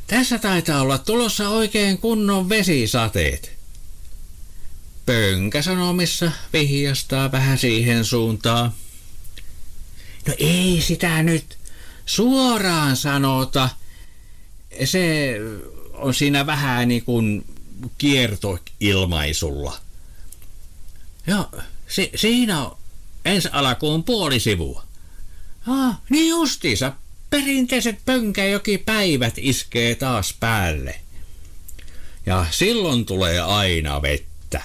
Tässä taitaa olla tulossa oikein kunnon vesisateet. Pönkäsanomissa vihjastaa vähän siihen suuntaan. No ei sitä nyt suoraan sanota. Se on siinä vähän niin kuin kiertoilmaisulla. Joo, siinä on ensi alkuun puoli sivua. Niin justiinsa. Perinteiset Pönkäjoki-päivät iskee taas päälle. Ja silloin tulee aina vettä.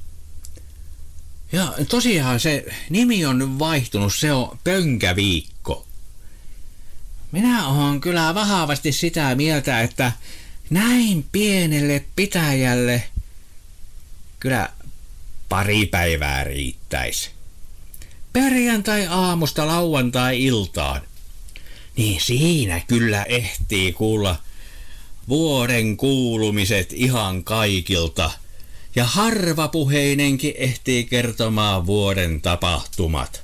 Ja tosiaan se nimi on vaihtunut, se on Pönkäviikko. Minä olen kyllä vahvasti sitä mieltä, että näin pienelle pitäjälle kyllä pari päivää riittäisi. Perjantai-aamusta lauantai-iltaan. Niin siinä kyllä ehtii kuulla vuoden kuulumiset ihan kaikilta. Ja harvapuheinenkin ehtii kertomaan vuoden tapahtumat.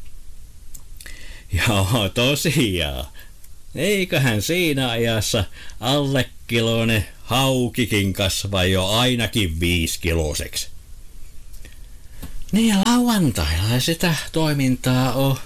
Joo, tosiaan. Eiköhän siinä ajassa allekiloinen haukikin kasva jo ainakin 5-kiloseksi. Niin lauantailla sitä toimintaa on.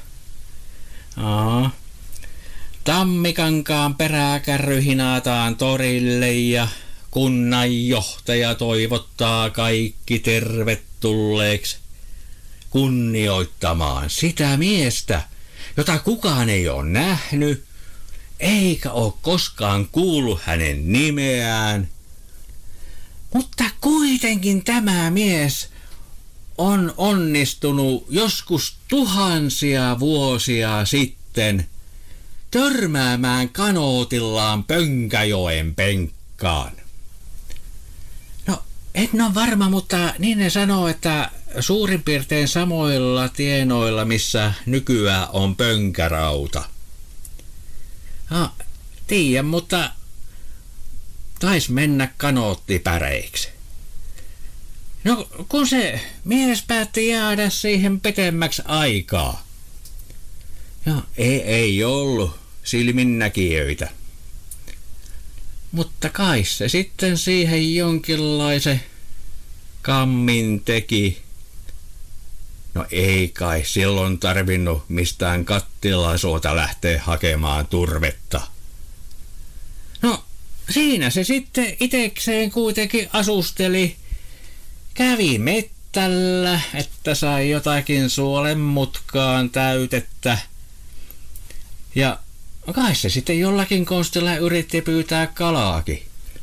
Tammikankaan peräkärry hinataan torille ja kunnanjohtaja toivottaa kaikki tervetulleeksi kunnioittamaan sitä miestä, jota kukaan ei ole nähnyt, eikä ole koskaan kuullut hänen nimeään. Mutta kuitenkin tämä mies on onnistunut joskus tuhansia vuosia sitten törmäämään kanootillaan Pönkäjoen penkkaan. No, en ole varma, mutta niin ne sanoo, että suurin piirtein samoilla tienoilla, missä nykyään on pönkärauta. No, tiedän, mutta tais mennä kanoottipäreiksi. No, kun se mies päätti jäädä siihen pitemmäksi aikaa. No, ei ollut silminnäkijöitä. Mutta kai se sitten siihen jonkinlaisen kammin teki. No ei kai silloin tarvinnut mistään kattilasuota lähteä hakemaan turvetta. No, siinä se sitten itekseen kuitenkin asusteli. Kävi mettällä, että sai jotakin suolen mutkaan täytettä. Ja kai se sitten jollakin konstilla yritti pyytää kalaakin.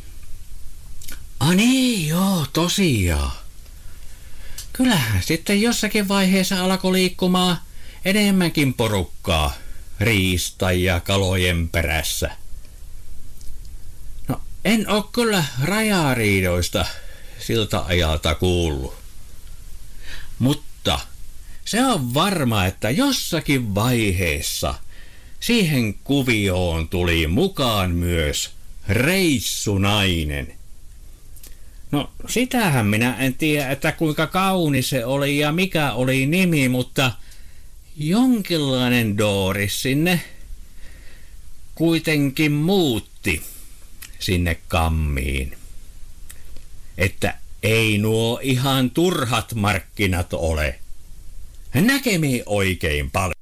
Niin joo, tosiaan. Kyllähän sitten jossakin vaiheessa alkoi liikkumaan enemmänkin porukkaa riista ja kalojen perässä. No, en oo kyllä rajariidoista siltä ajalta kuullut. Mutta se on varma, että jossakin vaiheessa siihen kuvioon tuli mukaan myös reissunainen. No, sitähän minä en tiedä, että kuinka kaunis se oli ja mikä oli nimi, mutta jonkinlainen Doris sinne kuitenkin muutti sinne kammiin. Että ei nuo ihan turhat markkinat ole. Näkemiin oikein paljon.